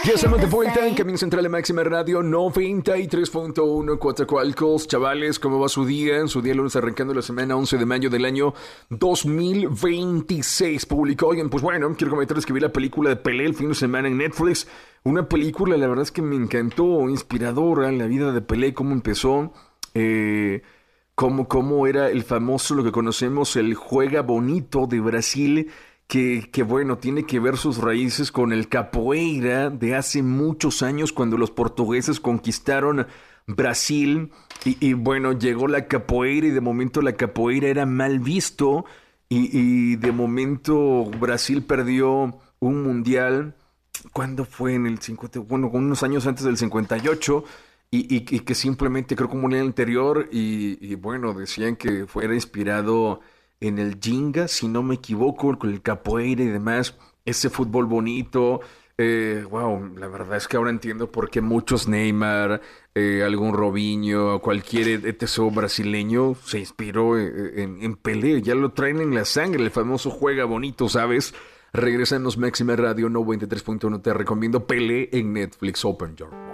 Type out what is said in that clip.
Ya estamos de vuelta en Camino Central de Máxima Radio 93.1 Coatzacoalcos. Chavales, ¿cómo va su día? Su día lunes arrancando la semana 11 de mayo del año 2026. Publicó, oigan, pues bueno, quiero comentarles que vi la película de Pelé el fin de semana en Netflix. Una película, la verdad es que me encantó, inspiradora, la vida de Pelé, cómo empezó, cómo era el famoso, lo que conocemos, el Juega Bonito de Brasil, que bueno, tiene que ver sus raíces con el capoeira de hace muchos años cuando los portugueses conquistaron Brasil bueno, llegó la capoeira y de momento la capoeira era mal visto y de momento Brasil perdió un mundial. ¿Cuándo fue? En el 50, bueno, unos años antes del 58 y que simplemente creo como un año anterior y bueno, decían que fuera inspirado en el Jinga, si no me equivoco, con el capoeira y demás, ese fútbol bonito. Wow, la verdad es que ahora entiendo por qué muchos Neymar, algún Robinho, cualquier ETSO brasileño se inspiró en Pelé. Ya lo traen en la sangre, el famoso Juega Bonito, ¿sabes? Regresa en los Máxima Radio 93.1. Te recomiendo Pelé en Netflix. Open Your